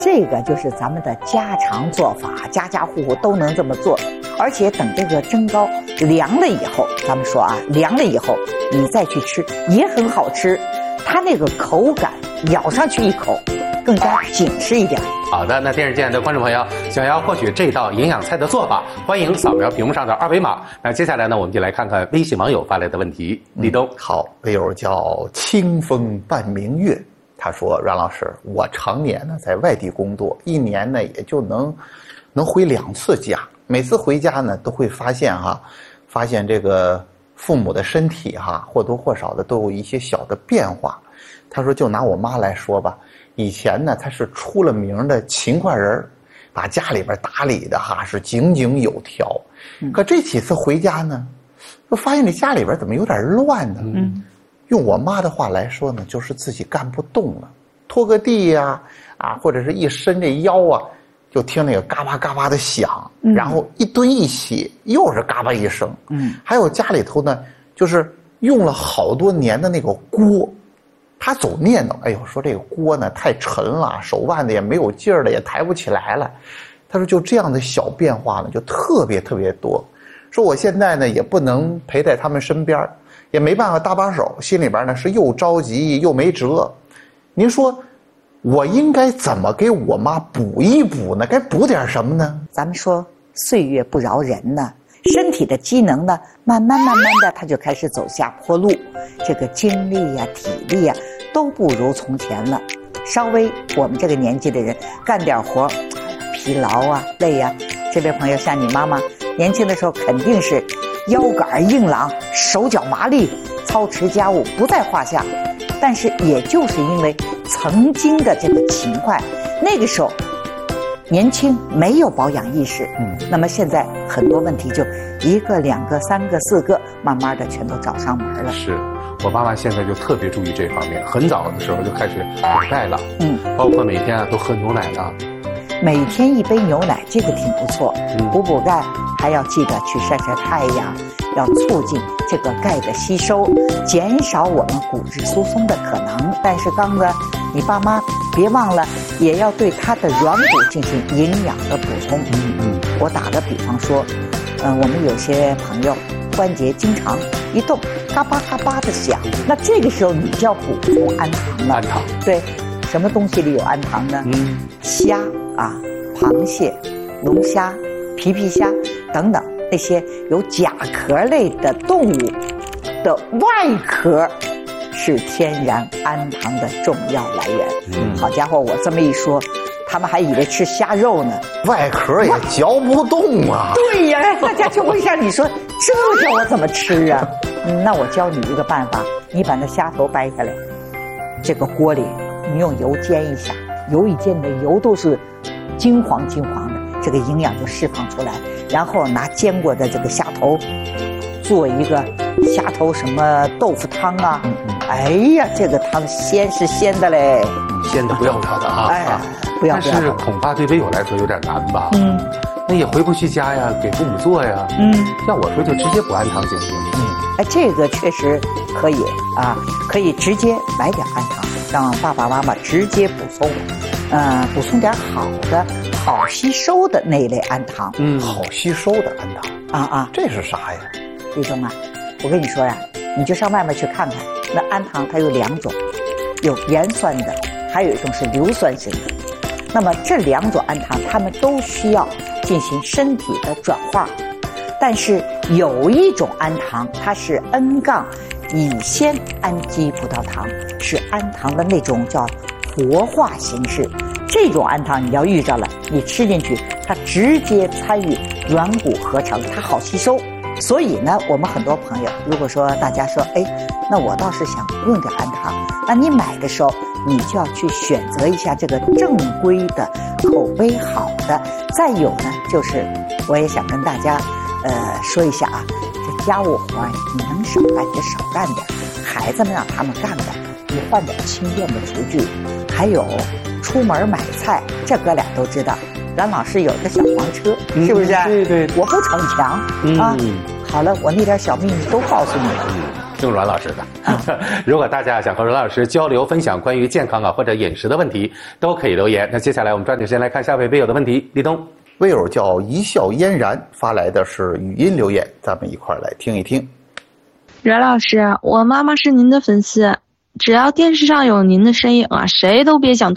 这个就是咱们的家常做法，家家户户都能这么做。而且等这个蒸糕凉了以后，咱们说啊，凉了以后你再去吃也很好吃，它那个口感咬上去一口更加紧实一点。 好的，那电视机前的观众朋友想要获取这道营养菜的做法，欢迎扫描屏幕上的二维码。那接下来呢，我们就来看看微信网友发来的问题。立冬， 好，微友叫清风伴明月，他说：阮老师，我常年呢在外地工作，一年呢也就能回2次家，每次回家呢都会发现这个父母的身体或多或少的都有一些小的变化。他说，就拿我妈来说吧，以前呢她是出了名的勤快人，把家里边打理的是井井有条。可这几次回家呢，就发现这家里边怎么有点乱呢？用我妈的话来说呢，就是自己干不动了，拖个地或者是一伸这腰就听那个嘎巴嘎巴的响，然后一蹲一起又是嘎巴一声。还有家里头呢，就是用了好多年的那个锅，他总念叨，哎呦，说这个锅呢太沉了，手腕子也没有劲儿了，也抬不起来了。他说就这样的小变化呢，就特别特别多。说我现在呢也不能陪在他们身边，也没办法搭把手，心里边呢是又着急又没辙。您说我应该怎么给我妈补一补呢？该补点什么呢？ 咱们说岁月不饶人呢，身体的机能呢慢慢的它就开始走下坡路，这个精力体力都不如从前了。稍微我们这个年纪的人干点活疲劳累这位朋友像你妈妈年轻的时候肯定是腰杆硬朗，手脚麻利，操持家务不在话下。但是也就是因为曾经的这个勤快，那个时候年轻没有保养意识，那么现在很多问题就1个2个3个4个，慢慢的全都找上门了。 是我妈妈现在就特别注意这方面，很早的时候就开始补钙了，包括每天都喝牛奶了。 每天1杯牛奶，这个挺不错。补钙还要记得去晒晒太阳，要促进这个钙的吸收，减少我们骨质疏松的可能。但是刚子，你爸妈别忘了，也要对他的软骨进行营养的补充。我打个比方说，我们有些朋友关节经常一动嘎巴嘎巴的响，那这个时候你就要补充氨糖了。 氨糖， 对，什么东西里有氨糖呢？虾螃蟹、龙虾、皮皮虾等等那些有甲壳类的动物的外壳是天然氨糖的重要来源。好家伙，我这么一说，他们还以为吃虾肉呢， 外壳也嚼不动啊。 对呀，大家就会像你说，这叫我怎么吃啊？那我教你一个办法，你把那虾头掰下来，这个锅里你用油煎一下，油一煎的油都是金黄金黄的，这个营养就释放出来。然后拿煎过的这个虾头做一个虾头什么豆腐汤哎呀，这个汤鲜是鲜的嘞， 鲜的不要不要的不要。 但是恐怕对微友来说有点难吧？那也回不去家呀，给父母做呀。要我说就直接补氨糖行不行？ 这个确实可以可以直接买点氨糖，让爸爸妈妈直接补充，补充点好的、好吸收的那一类氨糖。 好吸收的氨糖这是啥呀？ 立冬我跟你说你就上外面去看看，那氨糖它有2种，有盐酸的，还有一种是硫酸型的。那么这2种氨糖，它们都需要进行身体的转化。但是有一种氨糖，它是 N- 乙酰氨基葡萄糖，是氨糖的那种叫活化形式。这种氨糖你要遇着了，你吃进去，它直接参与软骨合成，它好吸收。所以呢，我们很多朋友，如果说大家说，那我倒是想用点氨糖，那你买的时候，你就要去选择一下这个正规的、口碑好的。再有呢，就是我也想跟大家说一下这家务活你能少干就少干点，孩子们让他们干的，你换点轻便的厨具。还有出门买菜，这哥俩都知道，阮老师有个小黄车，是不是？ 对， 我不逞强好了，我那点小秘密都告诉你了。 听阮老师的。如果大家想和阮老师交流分享关于健康或者饮食的问题，都可以留言。那接下来我们抓紧时间来看下位微友的问题。立冬， 微友叫一笑嫣然发来的是语音留言，咱们一块儿来听一听。 阮老师，我妈妈是您的粉丝，只要电视上有您的身影啊，谁都别想